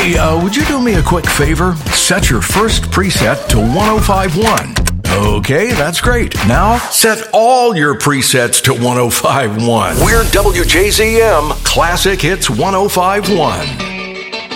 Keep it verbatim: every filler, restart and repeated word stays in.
Hey, uh, would you do me a quick favor? Set your first preset to ten fifty-one. Okay, that's great. Now, set all your presets to ten fifty-one. We're W J Z M Classic Hits ten fifty-one.